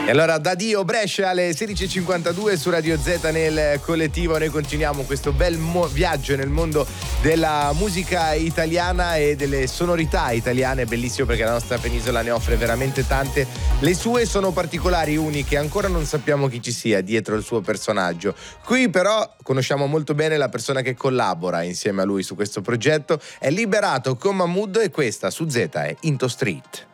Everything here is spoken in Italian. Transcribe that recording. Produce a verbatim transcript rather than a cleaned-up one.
E allora da Dio Brescia alle sedici e cinquantadue su Radio Z nel collettivo noi continuiamo questo bel mo- viaggio nel mondo della musica italiana e delle sonorità italiane, bellissimo perché la nostra penisola ne offre veramente tante. Le sue sono particolari, uniche, ancora non sappiamo chi ci sia dietro il suo personaggio. Qui però conosciamo molto bene la persona che collabora insieme a lui su questo progetto, è Liberato con Mahmood e questa su Z è Into Street.